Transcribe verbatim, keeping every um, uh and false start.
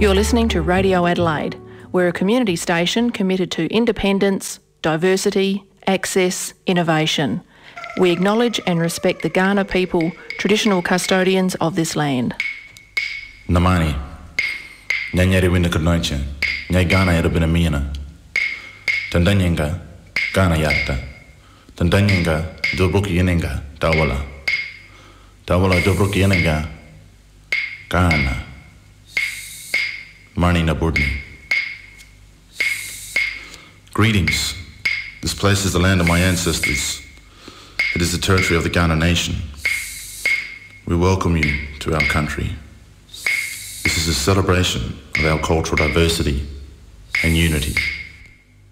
You're listening to Radio Adelaide. We're a community station committed to independence, diversity, access, innovation. We acknowledge and respect the Kaurna people, traditional custodians of this land. Namani, nyanyere wina kurnoiche, nyai Kaurna yara bina miana. Tandanyenga, Kaurna yatta. Tandanyenga, dobruki yenenga, tawala. Tawala dobruki yenenga, Kaurna. Marni Naburdni. Greetings. This place is the land of my ancestors. It is the territory of the Kaurna nation. We welcome you to our country. This is a celebration of our cultural diversity and unity.